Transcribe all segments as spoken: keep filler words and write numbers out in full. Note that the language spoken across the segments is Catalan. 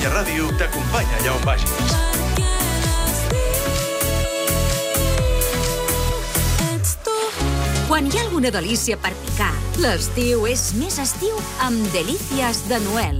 Catalunya Ràdio t'acompanya allà on vagis. Quan hi ha alguna delícia per picar, l'estiu és més estiu amb Delícies de Noel.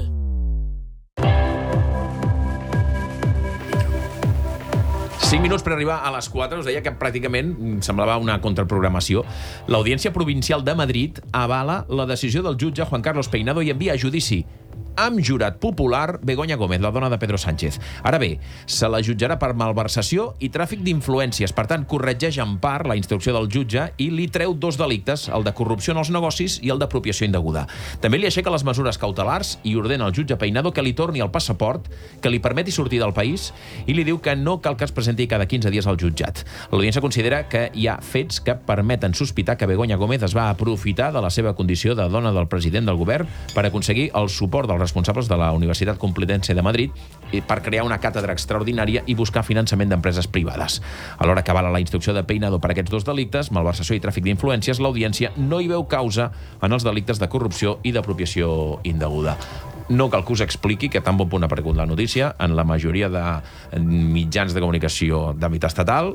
Cinc minuts per arribar a les quatre. Us deia que pràcticament semblava una contraprogramació. L'Audiència Provincial de Madrid avala la decisió del jutge Juan Carlos Peinado i envia a judici amb jurat popular Begoña Gómez, la dona de Pedro Sánchez. Ara bé, se la jutjarà per malversació i tràfic d'influències. Per tant, corregeix en part la instrucció del jutge i li treu dos delictes, el de corrupció en els negocis i el d'apropiació indeguda. També li aixeca les mesures cautelars i ordena al jutge Peinado que li torni el passaport, que li permeti sortir del país i li diu que no cal que es presenti cada quinze dies al jutjat. L'Audiència considera que hi ha fets que permeten sospitar que Begoña Gómez es va aprofitar de la seva condició de dona del president del govern per aconseguir el suport dels responsables de la Universitat Complutense de Madrid per crear una càtedra extraordinària i buscar finançament d'empreses privades. A l'hora que avala la instrucció de Peinado per aquests dos delictes, malversació i tràfic d'influències, l'Audiència no hi veu causa en els delictes de corrupció i d'apropiació indeguda. No cal que us expliqui que tan bon punt ha aparegut la notícia en la majoria de mitjans de comunicació d'àmbit estatal.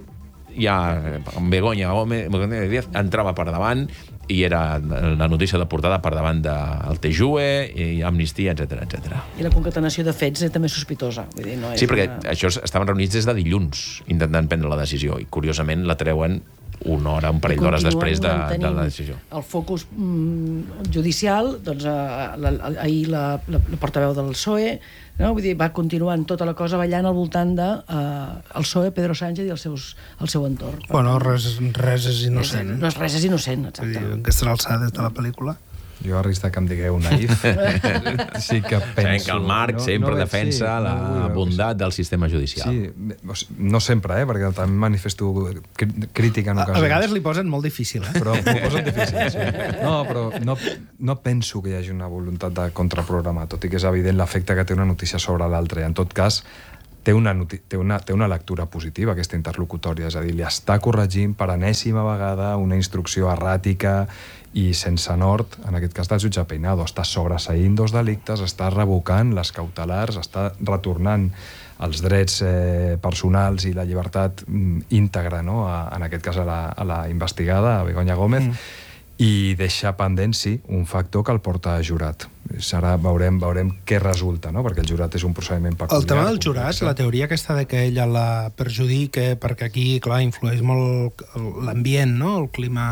Ja Begoña Gómez entrava per davant i era la notícia de portada per davant del T J U E i Amnistia, etcètera, etcètera. I la concatenació de fets és també sospitosa. Vull dir, no és sí, perquè una... això estaven reunits des de dilluns intentant prendre la decisió i curiosament la treuen una hora, un parell d'hores després de, de la decisió. El focus mm, judicial, doncs eh, la, la, ahir la, la, la portaveu del P S O E, no? Vull dir, va continuant tota la cosa ballant al voltant de eh, el P S O E, Pedro Sánchez i el, seus, el seu entorn. Bueno, res, res és innocent. No és res és innocent, exacte. Vull dir, aquestes alçades de la pel·lícula. Jo, a risc que em digueu naïf, sí que penso... Sabem que el Marc no, sempre no, defensa sí, la no, bondat del sistema judicial. Sí, no sempre, eh, perquè també manifesto crítica en ocasions. A vegades li posen molt difícil, eh? Però m'ho posen difícil, sí. No, però no, no penso que hi hagi una voluntat de contraprogramar, tot i que és evident l'efecte que té una notícia sobre l'altra. En tot cas, té una, té, una, té una lectura positiva, aquesta interlocutòria. És a dir, li està corregint per enèsima vegada una instrucció erràtica i sense nord, en aquest cas del jutge Peinado. Està sobreseint dos delictes, està revocant les cautelars, està retornant els drets eh, personals i la llibertat mm, íntegra, no? a, en aquest cas a la, a la investigada, a Begoña Gómez, mm. i deixa pendent, sí, un factor que el porta a jurat. Serà, veurem, veurem què resulta, no? Perquè el jurat és un procediment peculiar. El tema del jurat, la teoria aquesta de que ella la perjudica, perquè aquí, clar, influeix molt l'ambient, no? El clima...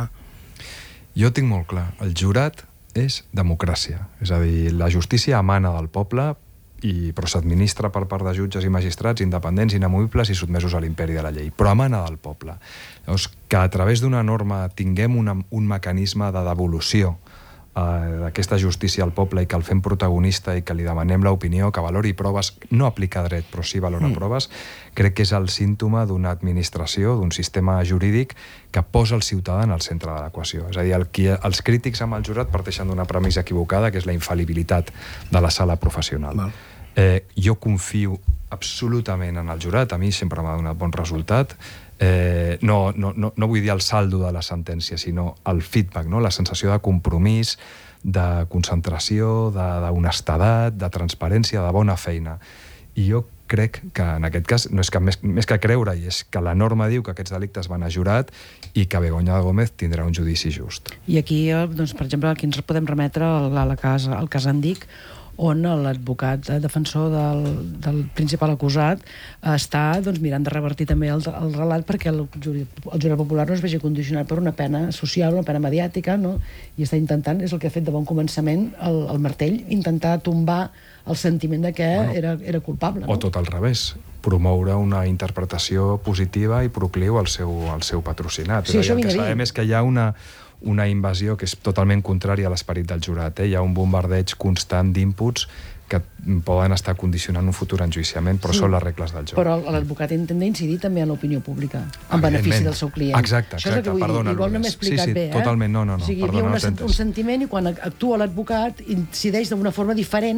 Jo tinc molt clar, el jurat és democràcia. És a dir, la justícia emana del poble, i, però s'administra per part de jutges i magistrats independents, inamovibles i sotmesos a l'imperi de la llei. Però emana del poble. Llavors, que a través d'una norma tinguem una, un mecanisme de devolució d'aquesta justícia al poble i que el fem protagonista i que li demanem l'opinió, que valori proves, no aplica dret, però sí valora mm. proves, crec que és el símptoma d'una administració, d'un sistema jurídic que posa el ciutadà en el centre de l'equació. És a dir, el, qui, els crítics amb el jurat parteixen d'una premissa equivocada, que és la infal·libilitat de la sala professional. Val. Eh, jo confio absolutament en el jurat, a mi sempre m'ha donat bon resultat. Eh, no, no, no, no vull dir el saldo de la sentència, sinó el feedback, no? La sensació de compromís, de concentració, d'honestedat, de, de transparència, de bona feina. I jo crec que en aquest cas, no és que més, més que creure, i és que la norma diu que aquests delictes van a jurat i que Begoña Gómez tindrà un judici just. I aquí, doncs, per exemple, aquí ens podem remetre al, al cas, al cas Andic, on l'advocat defensor del, del principal acusat està doncs, mirant de revertir també el, el relat perquè el jurat, el jurat popular no es vegi condicionat per una pena social, una pena mediàtica, no? I està intentant, és el que ha fet de bon començament el, el martell, intentar tombar el sentiment de que bueno, era, era culpable. No? O tot al revés, promoure una interpretació positiva i procliu al seu, al seu patrocinat. Sí, això el que sabem és que hi ha una una invasió que és totalment contrària a l'esperit del jurat. Eh? Hi ha un bombardeig constant d'inputs que poden estar condicionant un futur enjuiciament, però sí, són les regles del joc. Però l'advocat intenta incidir també en l'opinió pública, en benefici del seu client. Exacte, exacte. Això és el que vull dir. Igual no m'he explicat sí, sí, bé, eh? Totalment, no, no, no. O sigui, hi havia una, un sentiment i quan actua l'advocat incideix d'una forma diferent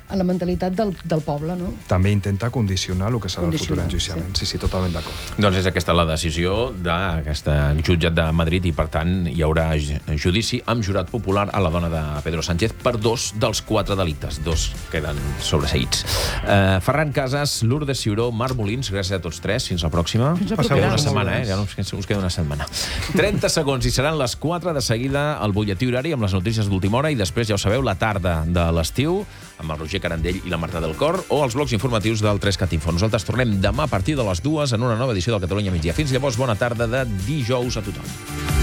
en la mentalitat del, del poble, no? També intenta condicionar el que serà el futur Condicionar, enjuiciament. Sí, sí, totalment d'acord. Doncs és aquesta la decisió d'aquest jutjat de Madrid i, per tant, hi haurà judici amb jurat popular a la dona de Pedro Sánchez per dos dels quatre delictes. Dos queden sobreseïts. Uh, Ferran Casas, Lourdes Ciuró, Marc Molins, gràcies a tots tres. Fins la pròxima. Fins la Us queda propera. una setmana, eh? Ja no us us queda una setmana. trenta segons i seran les quatre. De seguida, el butlletí horari amb les notícies d'última hora i després, ja ho sabeu, la tarda de l'estiu amb el Roger Carandell i la Marta del Cor o els blocs informatius del tres cat Info. Nosaltres tornem demà a partir de les dues en una nova edició del Catalunya Migdia. Fins llavors, bona tarda de dijous a tothom.